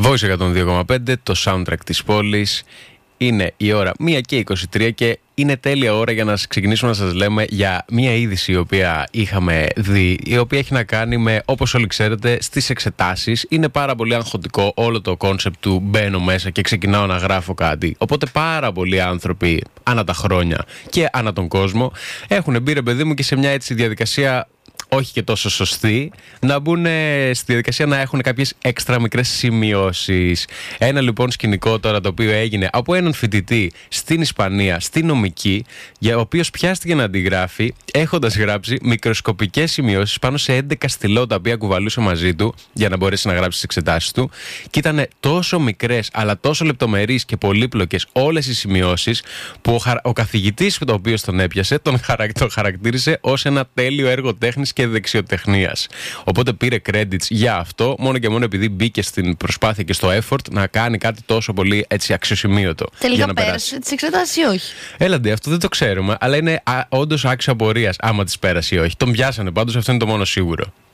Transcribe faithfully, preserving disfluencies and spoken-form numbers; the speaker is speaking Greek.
Voice εκατόν δύο κόμμα πέντε, το soundtrack της πόλης. Είναι η ώρα μία και είκοσι τρία και είναι τέλεια ώρα για να ξεκινήσουμε να σας λέμε για μία είδηση η οποία είχαμε δει, η οποία έχει να κάνει με, όπως όλοι ξέρετε, στις εξετάσεις. Είναι πάρα πολύ αγχωτικό όλο το κόνσεπτ του μπαίνω μέσα και ξεκινάω να γράφω κάτι. Οπότε πάρα πολλοί άνθρωποι ανά τα χρόνια και ανά τον κόσμο έχουν μπει, ρε παιδί μου, και σε μια έτσι διαδικασία όχι και τόσο σωστή, να μπουν στη διαδικασία να έχουν κάποιες έξτρα μικρές σημειώσεις. Ένα λοιπόν σκηνικό τώρα το οποίο έγινε από έναν φοιτητή στην Ισπανία, στη νομική, για ο οποίος πιάστηκε να αντιγράφει έχοντας γράψει μικροσκοπικές σημειώσεις πάνω σε έντεκα στυλό τα οποία κουβαλούσε μαζί του για να μπορέσει να γράψει τις εξετάσεις του. Και ήταν τόσο μικρές αλλά τόσο λεπτομερείς και πολύπλοκες όλες οι σημειώσεις που ο, χαρα... ο καθηγητής το οποίος τον έπιασε τον χαρα... το χαρακτήρισε ως ένα τέλειο έργο τέχνης και δεξιοτεχνίας. Οπότε πήρε credits για αυτό, μόνο και μόνο επειδή μπήκε στην προσπάθεια και στο effort να κάνει κάτι τόσο πολύ έτσι αξιοσημείωτο. Τελικά πέρασε τις εξετάσεις ή όχι? Έλαντε, αυτό δεν το ξέρουμε, αλλά είναι όντως άξιο απορίας άμα τις πέρασε ή όχι. Τον πιάσανε πάντως, αυτό είναι το μόνο σίγουρο.